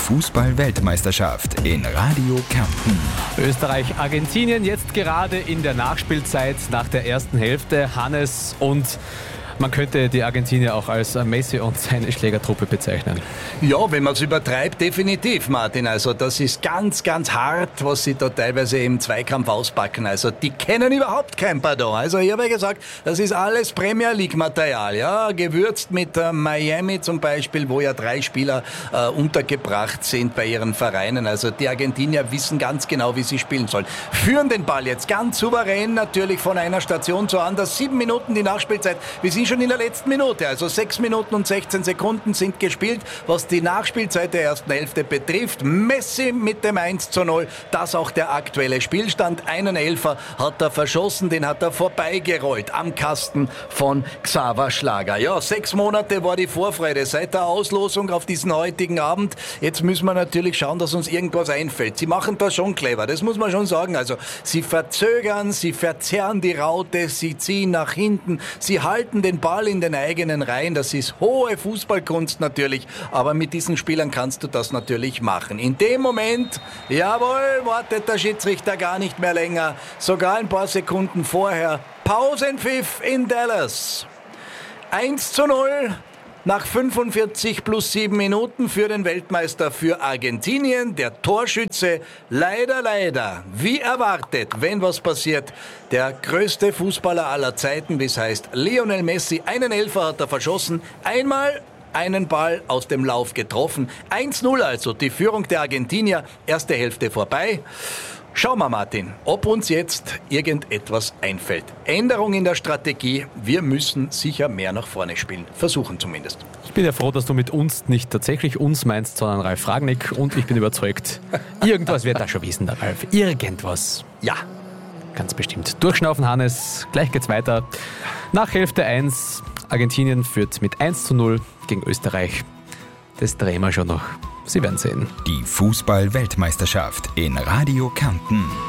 Fußball-Weltmeisterschaft in Radio Kärnten. Österreich-Argentinien jetzt gerade in der Nachspielzeit nach der ersten Hälfte. Hannes, und man könnte die Argentinier auch als Messi und seine Schlägertruppe bezeichnen. Ja, wenn man es übertreibt, definitiv, Martin. Also das ist ganz, ganz hart, was sie da teilweise im Zweikampf auspacken. Also die kennen überhaupt kein Pardon. Also ich habe ja gesagt, das ist alles Premier League Material. Ja, gewürzt mit Miami zum Beispiel, wo ja 3 Spieler untergebracht sind bei ihren Vereinen. Also die Argentinier wissen ganz genau, wie sie spielen sollen. Führen den Ball jetzt ganz souverän natürlich von einer Station zur anderen. 7 Minuten die Nachspielzeit. Wir sind schon in der letzten Minute, also 6 Minuten und 16 Sekunden sind gespielt, was die Nachspielzeit der ersten Hälfte betrifft. Messi mit dem 1:0, das auch der aktuelle Spielstand. Einen Elfer hat er verschossen, den hat er vorbeigerollt am Kasten von Xaver Schlager. Ja, 6 Monate war die Vorfreude seit der Auslosung auf diesen heutigen Abend. Jetzt müssen wir natürlich schauen, dass uns irgendwas einfällt. Sie machen das schon clever, das muss man schon sagen. Also sie verzögern, sie verzerren die Raute, sie ziehen nach hinten, sie halten den Ball in den eigenen Reihen. Das ist hohe Fußballkunst natürlich, aber mit diesen Spielern kannst du das natürlich machen. In dem Moment, jawohl, wartet der Schiedsrichter gar nicht mehr länger. Sogar ein paar Sekunden vorher. Pausenpfiff in Dallas. 1:0. Nach 45 plus 7 Minuten für den Weltmeister für Argentinien. Der Torschütze, leider, wie erwartet, wenn was passiert, der größte Fußballer aller Zeiten, wie es heißt, Lionel Messi. Einen Elfer hat er verschossen, einmal einen Ball aus dem Lauf getroffen. 1:0 also, die Führung der Argentinier, erste Hälfte vorbei. Schauen wir, Martin, ob uns jetzt irgendetwas einfällt. Änderung in der Strategie. Wir müssen sicher mehr nach vorne spielen. Versuchen zumindest. Ich bin ja froh, dass du mit uns nicht tatsächlich uns meinst, sondern Ralf Rangnick. Und ich bin überzeugt, irgendwas wird da schon wissen, der Ralf. Irgendwas. Ja. Ganz bestimmt. Durchschnaufen, Hannes. Gleich geht's weiter. Nach Hälfte 1. Argentinien führt mit 1:0 gegen Österreich. Das drehen wir schon noch. Sie werden sehen. Die Fußball-Weltmeisterschaft in Radio Kärnten.